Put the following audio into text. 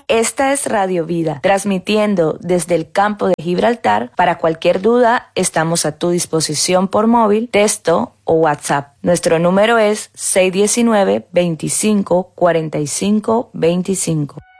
Esta es Radio Vida, transmitiendo desde el campo de Gibraltar. Para cualquier duda, estamos a tu disposición por móvil, texto o WhatsApp. Nuestro número es 619-25-45-25.